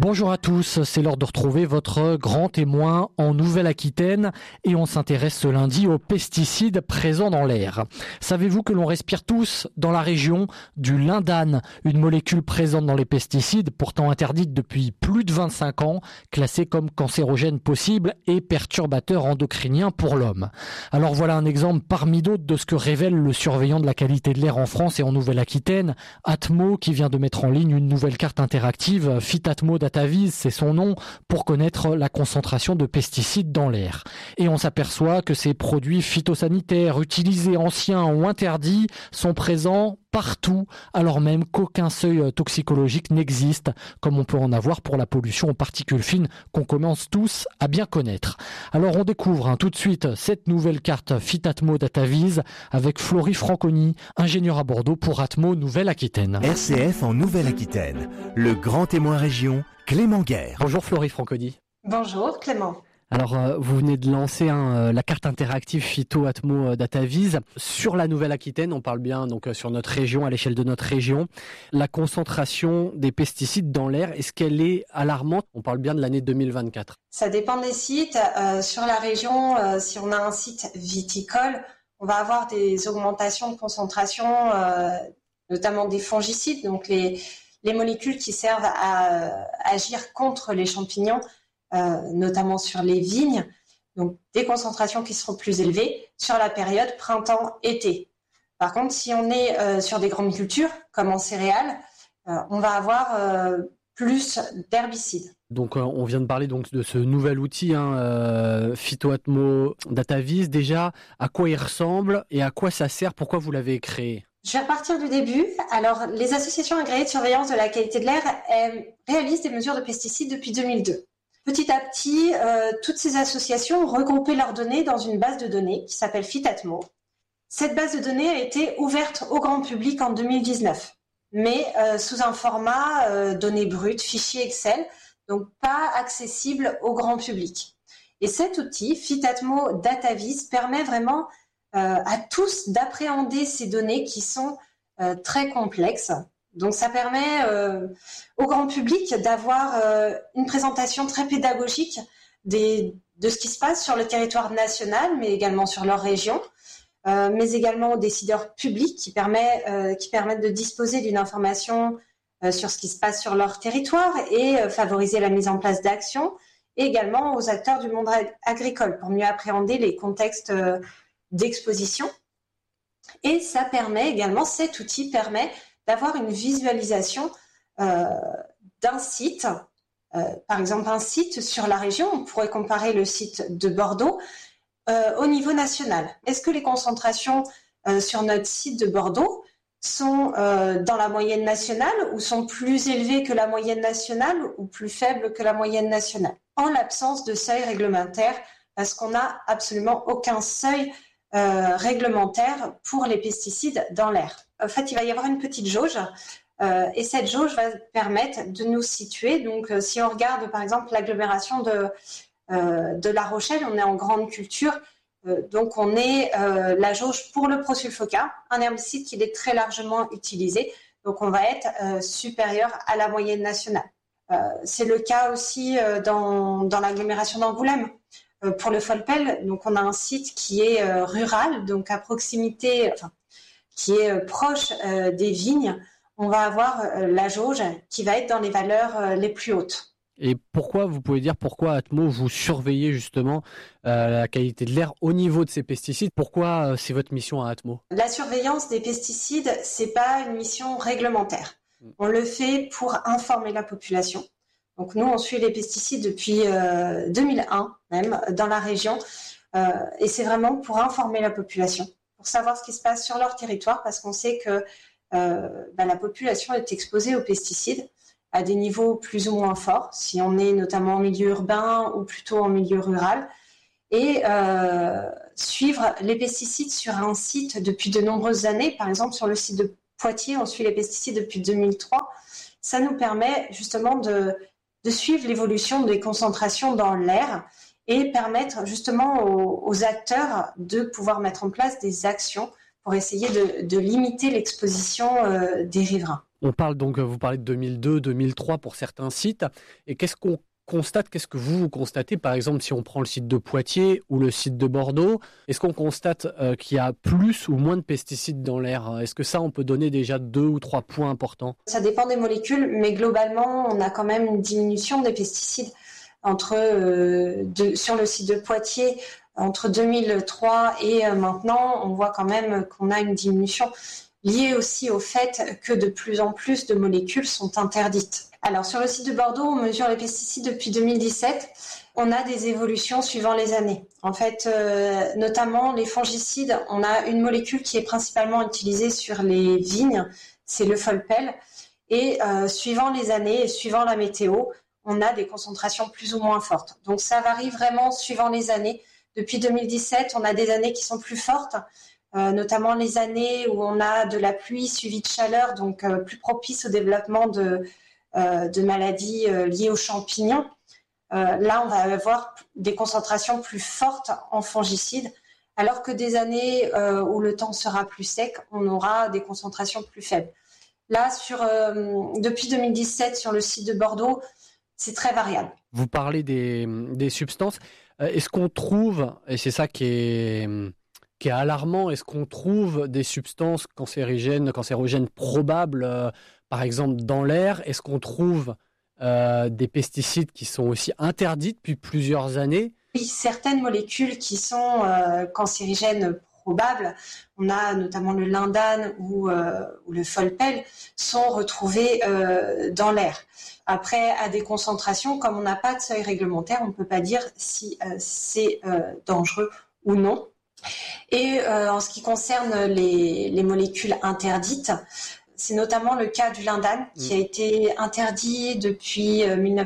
Bonjour à tous, c'est l'heure de retrouver votre grand témoin en Nouvelle-Aquitaine et on s'intéresse ce lundi aux pesticides présents dans l'air. Savez-vous que l'on respire tous dans la région du lindane, une molécule présente dans les pesticides, pourtant interdite depuis plus de 25 ans, classée comme cancérogène possible et perturbateur endocrinien pour l'homme. Alors voilà un exemple parmi d'autres de ce que révèle le surveillant de la qualité de l'air en France et en Nouvelle-Aquitaine, Atmo, qui vient de mettre en ligne une nouvelle carte interactive, Fitatmo DataVis, c'est son nom, pour connaître la concentration de pesticides dans l'air. Et on s'aperçoit que ces produits phytosanitaires utilisés, anciens ou interdits sont présents partout, alors même qu'aucun seuil toxicologique n'existe, comme on peut en avoir pour la pollution aux particules fines qu'on commence tous à bien connaître. Alors on découvre tout de suite cette nouvelle carte Fitatmo DataVis avec Florie Franconi, ingénieur à Bordeaux pour Atmo Nouvelle-Aquitaine. RCF en Nouvelle-Aquitaine, le grand témoin région, Clément Guerre. Bonjour Florie Franconi. Bonjour Clément. Alors, vous venez de lancer la carte interactive Phyto Atmo DataVis sur la Nouvelle-Aquitaine. On parle bien donc sur notre région, à l'échelle de notre région. La concentration des pesticides dans l'air, est-ce qu'elle est alarmante? On parle bien de l'année 2024. Ça dépend des sites. Sur la région, si on a un site viticole, on va avoir des augmentations de concentration, notamment des fongicides, donc les molécules qui servent à agir contre les champignons. Notamment sur les vignes, donc des concentrations qui seront plus élevées sur la période printemps-été. Par contre, si on est sur des grandes cultures, comme en céréales, on va avoir plus d'herbicides. Donc on vient de parler donc de ce nouvel outil, Phyto Atmo DataVis. Déjà, à quoi il ressemble et à quoi ça sert? Pourquoi vous l'avez créé? Je vais repartir du début. Alors, les associations agréées de surveillance de la qualité de l'air réalisent des mesures de pesticides depuis 2002. Petit à petit, toutes ces associations ont regroupé leurs données dans une base de données qui s'appelle Fitatmo. Cette base de données a été ouverte au grand public en 2019, mais sous un format données brutes, fichier Excel, donc pas accessible au grand public. Et cet outil, Fitatmo DataVis, permet vraiment à tous d'appréhender ces données qui sont très complexes. Donc ça permet au grand public d'avoir une présentation très pédagogique de ce qui se passe sur le territoire national, mais également sur leur région, mais également aux décideurs publics qui permettent de disposer d'une information sur ce qui se passe sur leur territoire et favoriser la mise en place d'actions, et également aux acteurs du monde agricole pour mieux appréhender les contextes d'exposition. Et ça permet également, cet outil permet d'avoir une visualisation d'un site, par exemple un site sur la région. On pourrait comparer le site de Bordeaux au niveau national. Est-ce que les concentrations sur notre site de Bordeaux sont dans la moyenne nationale ou sont plus élevées que la moyenne nationale ou plus faibles que la moyenne nationale? En l'absence de seuil réglementaire, parce qu'on n'a absolument aucun seuil réglementaire pour les pesticides dans l'air. En fait, il va y avoir une petite jauge et cette jauge va permettre de nous situer. Donc, si on regarde par exemple l'agglomération de La Rochelle, on est en grande culture. Donc, on est la jauge pour le prosulfoca, un herbicide qui est très largement utilisé. Donc, on va être supérieur à la moyenne nationale. C'est le cas aussi dans l'agglomération d'Angoulême. Pour le Folpel, donc on a un site qui est rural, donc à proximité, qui est proche des vignes. On va avoir la jauge qui va être dans les valeurs les plus hautes. Et vous pouvez dire pourquoi Atmo vous surveillez justement la qualité de l'air au niveau de ces pesticides? Pourquoi c'est votre mission à Atmo? La surveillance des pesticides, c'est pas une mission réglementaire. On le fait pour informer la population. Donc nous, on suit les pesticides depuis 2001 même dans la région et c'est vraiment pour informer la population, pour savoir ce qui se passe sur leur territoire parce qu'on sait que la population est exposée aux pesticides à des niveaux plus ou moins forts, si on est notamment en milieu urbain ou plutôt en milieu rural. Et suivre les pesticides sur un site depuis de nombreuses années, par exemple sur le site de Poitiers, on suit les pesticides depuis 2003, ça nous permet justement de suivre l'évolution des concentrations dans l'air et permettre justement aux acteurs de pouvoir mettre en place des actions pour essayer de limiter l'exposition des riverains. On parle donc, vous parlez de 2002, 2003 pour certains sites. Et qu'est-ce qu'on constate, qu'est-ce que vous constatez, par exemple, si on prend le site de Poitiers ou le site de Bordeaux, est-ce qu'on constate qu'il y a plus ou moins de pesticides dans l'air? Est-ce que ça, on peut donner déjà 2 ou 3 points importants? Ça dépend des molécules, mais globalement, on a quand même une diminution des pesticides sur le site de Poitiers. Entre 2003 et maintenant, on voit quand même qu'on a une diminution liée aussi au fait que de plus en plus de molécules sont interdites. Alors sur le site de Bordeaux, on mesure les pesticides depuis 2017. On a des évolutions suivant les années. En fait, notamment les fongicides, on a une molécule qui est principalement utilisée sur les vignes, c'est le folpel. Et suivant les années et suivant la météo, on a des concentrations plus ou moins fortes. Donc ça varie vraiment suivant les années. Depuis 2017, on a des années qui sont plus fortes, notamment les années où on a de la pluie suivie de chaleur, donc plus propice au développement de maladies liées aux champignons. Là, on va avoir des concentrations plus fortes en fongicides, alors que des années où le temps sera plus sec, on aura des concentrations plus faibles. Là, depuis 2017, sur le site de Bordeaux, c'est très variable. Vous parlez des substances. Est-ce qu'on trouve, et c'est ça qui est alarmant, est-ce qu'on trouve des substances cancérogènes probables, par exemple dans l'air? Est-ce qu'on trouve des pesticides qui sont aussi interdits depuis plusieurs années? Oui, certaines molécules qui sont cancérigènes probables, on a notamment le lindane ou le folpel, sont retrouvées dans l'air. Après, à des concentrations, comme on n'a pas de seuil réglementaire, on ne peut pas dire si c'est dangereux ou non. Et en ce qui concerne les molécules interdites, c'est notamment le cas du lindane qui a été interdit depuis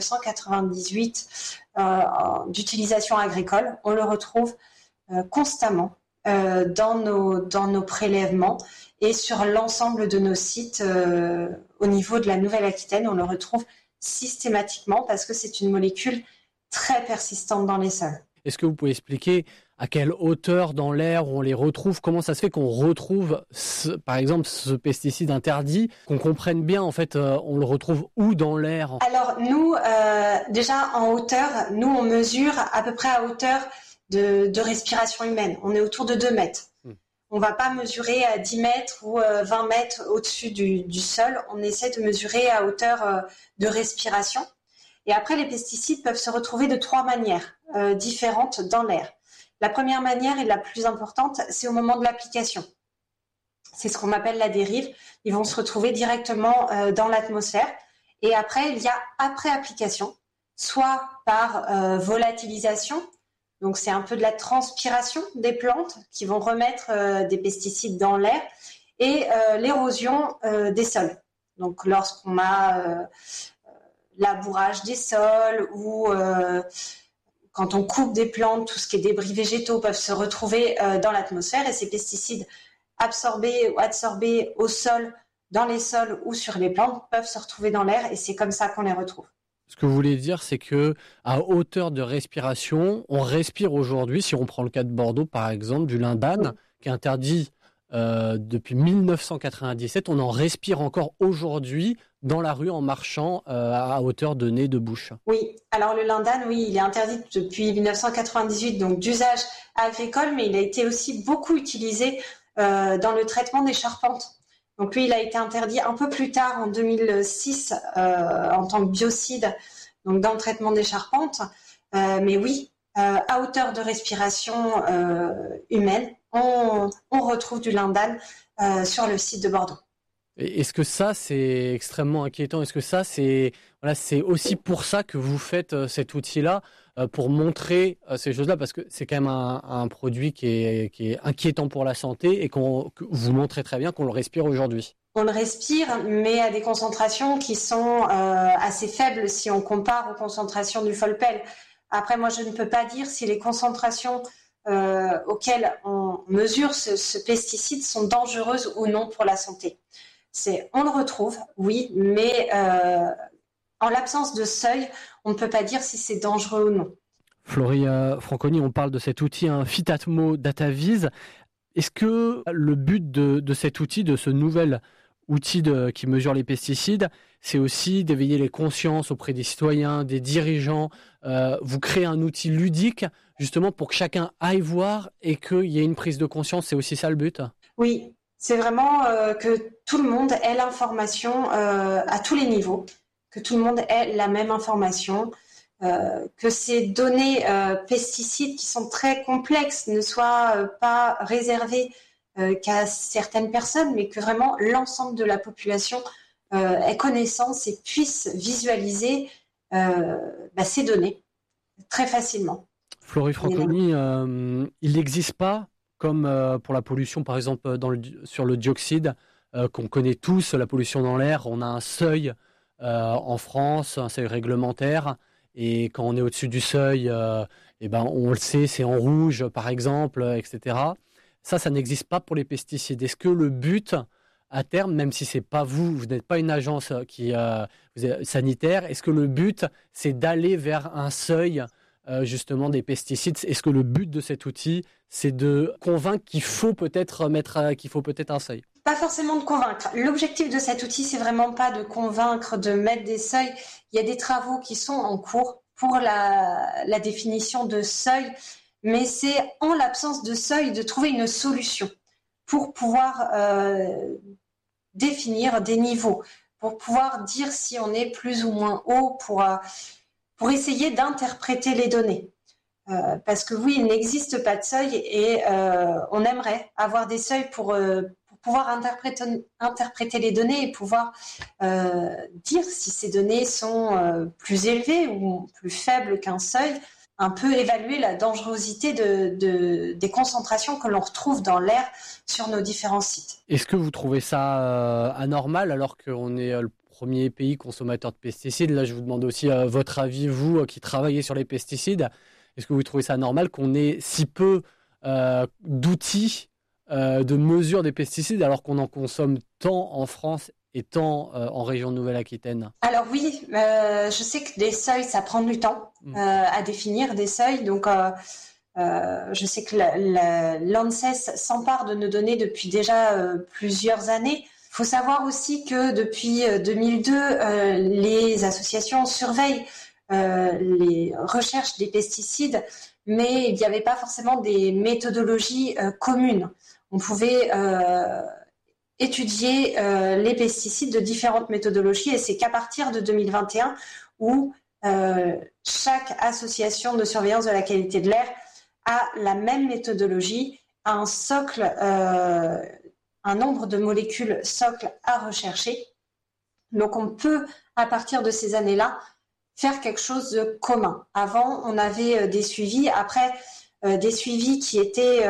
1998 d'utilisation agricole. On le retrouve constamment dans nos prélèvements et sur l'ensemble de nos sites au niveau de la Nouvelle-Aquitaine, on le retrouve systématiquement parce que c'est une molécule très persistante dans les sols. Est-ce que vous pouvez expliquer à quelle hauteur dans l'air on les retrouve? Comment ça se fait qu'on retrouve, par exemple, ce pesticide interdit? Qu'on comprenne bien, en fait, on le retrouve où dans l'air? Alors, nous, déjà en hauteur, nous, on mesure à peu près à hauteur de respiration humaine. On est autour de 2 mètres. On ne va pas mesurer à 10 mètres ou 20 mètres au-dessus du sol. On essaie de mesurer à hauteur de respiration. Et après, les pesticides peuvent se retrouver de 3 manières différentes dans l'air. La première manière et la plus importante, c'est au moment de l'application. C'est ce qu'on appelle la dérive. Ils vont se retrouver directement dans l'atmosphère. Et après, il y a après application, soit par volatilisation. Donc, c'est un peu de la transpiration des plantes qui vont remettre des pesticides dans l'air et l'érosion des sols. Donc, lorsqu'on a labourage des sols ou quand on coupe des plantes, tout ce qui est débris végétaux peuvent se retrouver dans l'atmosphère et ces pesticides absorbés ou adsorbés au sol, dans les sols ou sur les plantes peuvent se retrouver dans l'air et c'est comme ça qu'on les retrouve. Ce que vous voulez dire, c'est que à hauteur de respiration, on respire aujourd'hui, si on prend le cas de Bordeaux par exemple, du lindane, qui est interdit depuis 1997, on en respire encore aujourd'hui dans la rue en marchant à hauteur de nez, de bouche. Oui, alors le lindane, oui, il est interdit depuis 1998, donc d'usage agricole, mais il a été aussi beaucoup utilisé dans le traitement des charpentes. Donc lui, il a été interdit un peu plus tard, en 2006, en tant que biocide, donc dans le traitement des charpentes. Mais oui, à hauteur de respiration humaine, on retrouve du lindane sur le site de Bordeaux. Est-ce que ça, c'est extrêmement inquiétant? Est-ce que ça, c'est aussi pour ça que vous faites cet outil-là, pour montrer ces choses-là? Parce que c'est quand même un produit qui est inquiétant pour la santé et que vous montrez très bien qu'on le respire aujourd'hui. On le respire, mais à des concentrations qui sont assez faibles si on compare aux concentrations du folpel. Après, moi, je ne peux pas dire si les concentrations auxquelles on mesure ce pesticide sont dangereuses ou non pour la santé. On le retrouve, oui, mais en l'absence de seuil, on ne peut pas dire si c'est dangereux ou non. Florie Franconi, on parle de cet outil Phytatmo DataVis. Est-ce que le but de cet outil, de ce nouvel outil qui mesure les pesticides, c'est aussi d'éveiller les consciences auprès des citoyens, des dirigeants. Vous créez un outil ludique justement pour que chacun aille voir et qu'il y ait une prise de conscience. C'est aussi ça le but? Oui, c'est vraiment que tout le monde ait l'information à tous les niveaux, que tout le monde ait la même information, que ces données pesticides qui sont très complexes ne soient pas réservées qu'à certaines personnes, mais que vraiment l'ensemble de la population ait connaissance et puisse visualiser ces données très facilement. Florie Franconi, il n'existe pas, comme pour la pollution par exemple sur le dioxyde, qu'on connaît tous, la pollution dans l'air, on a un seuil en France, un seuil réglementaire, et quand on est au-dessus du seuil, on le sait, c'est en rouge par exemple, etc. Ça n'existe pas pour les pesticides. Est-ce que le but, à terme, même si c'est pas vous n'êtes pas une agence sanitaire, est-ce que le but, c'est d'aller vers un seuil justement des pesticides? Est-ce que le but de cet outil, c'est de convaincre qu'il faut peut-être un seuil? Pas forcément de convaincre. L'objectif de cet outil, c'est vraiment pas de convaincre, de mettre des seuils. Il y a des travaux qui sont en cours pour la définition de seuil, mais c'est en l'absence de seuil de trouver une solution pour pouvoir définir des niveaux, pour pouvoir dire si on est plus ou moins haut, pour essayer d'interpréter les données. Parce que oui, il n'existe pas de seuil et on aimerait avoir des seuils pour pouvoir interpréter les données et pouvoir dire si ces données sont plus élevées ou plus faibles qu'un seuil, un peu évaluer la dangerosité des concentrations que l'on retrouve dans l'air sur nos différents sites. Est-ce que vous trouvez ça anormal alors qu'on est le premier pays consommateur de pesticides? Là, je vous demande aussi votre avis, vous qui travaillez sur les pesticides. Est-ce que vous trouvez ça normal qu'on ait si peu d'outils de mesure des pesticides alors qu'on en consomme tant en France et tant en région de Nouvelle-Aquitaine? Alors oui, je sais que des seuils, ça prend du temps à définir des seuils. Donc, je sais que l'ANSES s'empare de nos données depuis déjà plusieurs années. Il faut savoir aussi que depuis 2002, les associations surveillent les recherches des pesticides, mais il n'y avait pas forcément des méthodologies communes. On pouvait étudier les pesticides de différentes méthodologies et c'est qu'à partir de 2021 où chaque association de surveillance de la qualité de l'air a la même méthodologie, a un socle, un nombre de molécules socle à rechercher. Donc on peut, à partir de ces années-là, faire quelque chose de commun. Avant, on avait des suivis, après des suivis qui étaient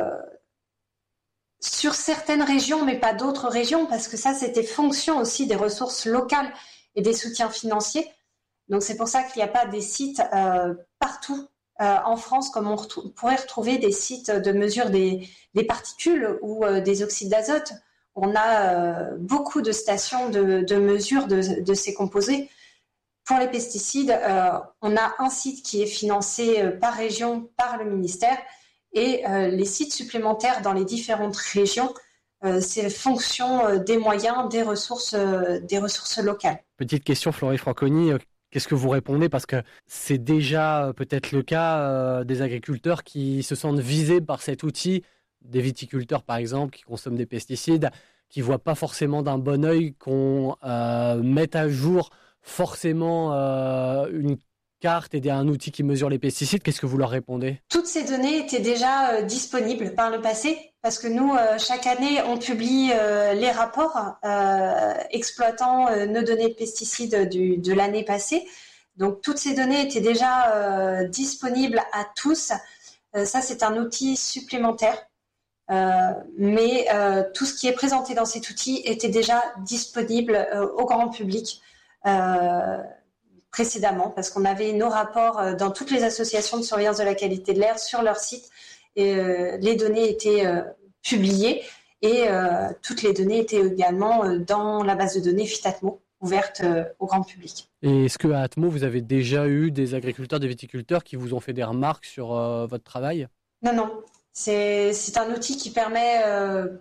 sur certaines régions, mais pas d'autres régions, parce que ça, c'était fonction aussi des ressources locales et des soutiens financiers. Donc, c'est pour ça qu'il n'y a pas des sites partout en France, comme on pourrait retrouver des sites de mesure des particules ou des oxydes d'azote. On a beaucoup de stations de mesure de ces composés. Pour les pesticides, on a un site qui est financé par région, par le ministère, et les sites supplémentaires dans les différentes régions, c'est fonction des moyens, des ressources locales. Petite question, Florie Franconi, qu'est-ce que vous répondez? Parce que c'est déjà peut-être le cas des agriculteurs qui se sentent visés par cet outil, des viticulteurs par exemple, qui consomment des pesticides, qui ne voient pas forcément d'un bon œil qu'on mette à jour forcément une carte et un outil qui mesure les pesticides. Qu'est-ce que vous leur répondez? Toutes ces données étaient déjà disponibles par le passé parce que nous, chaque année, on publie les rapports exploitant nos données de pesticides de l'année passée. Donc, toutes ces données étaient déjà disponibles à tous. Ça, c'est un outil supplémentaire. Mais tout ce qui est présenté dans cet outil était déjà disponible au grand public précédemment, parce qu'on avait nos rapports dans toutes les associations de surveillance de la qualité de l'air sur leur site et les données étaient publiées et toutes les données étaient également dans la base de données FIT-Atmo ouverte au grand public. Et est-ce qu'à Atmo, vous avez déjà eu des agriculteurs, des viticulteurs qui vous ont fait des remarques sur votre travail? Non. C'est un outil qui permet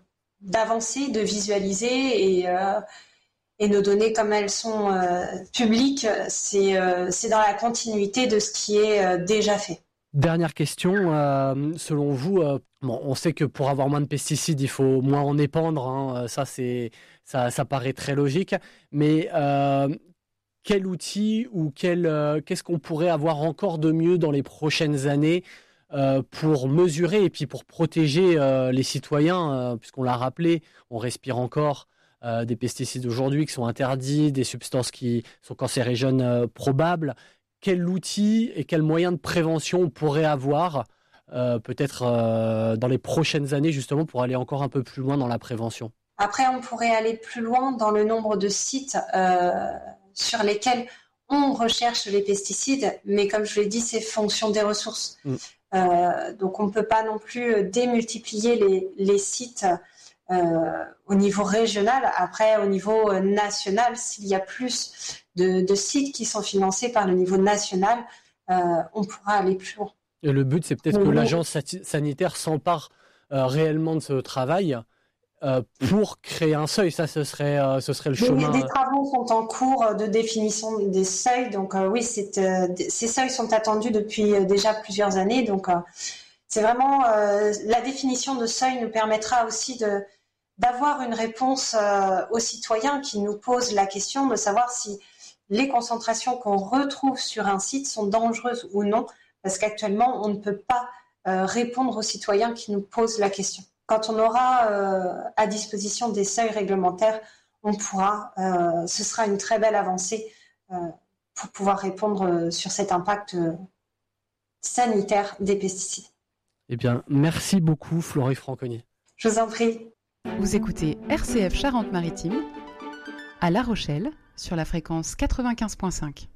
d'avancer, de visualiser et nos données comme elles sont publiques, c'est dans la continuité de ce qui est déjà fait. Dernière question, selon vous, on sait que pour avoir moins de pesticides, il faut moins en épandre, hein, ça paraît très logique, mais quel outil ou qu'est-ce qu'on pourrait avoir encore de mieux dans les prochaines années pour mesurer et puis pour protéger les citoyens, puisqu'on l'a rappelé, on respire encore des pesticides aujourd'hui qui sont interdits, des substances qui sont cancérigènes probables. Quel outil et quel moyen de prévention on pourrait avoir peut-être dans les prochaines années justement pour aller encore un peu plus loin dans la prévention? Après, on pourrait aller plus loin dans le nombre de sites sur lesquels on recherche les pesticides, mais comme je l'ai dit, c'est fonction des ressources. Donc on ne peut pas non plus démultiplier les sites au niveau régional. Après, au niveau national, s'il y a plus de sites qui sont financés par le niveau national, on pourra aller plus loin. Et le but, c'est peut-être que l'agence sanitaire s'empare réellement de ce travail pour créer un seuil. Ça, ce serait le chemin. Des travaux sont en cours de définition des seuils. Donc oui, ces seuils sont attendus depuis déjà plusieurs années. Donc c'est vraiment la définition de seuil nous permettra aussi d'avoir une réponse aux citoyens qui nous posent la question de savoir si les concentrations qu'on retrouve sur un site sont dangereuses ou non, parce qu'actuellement, on ne peut pas répondre aux citoyens qui nous posent la question. Quand on aura à disposition des seuils réglementaires, ce sera une très belle avancée pour pouvoir répondre sur cet impact sanitaire des pesticides. Eh bien, merci beaucoup, Florie Franconnier. Je vous en prie. Vous écoutez RCF Charente-Maritime à La Rochelle sur la fréquence 95.5.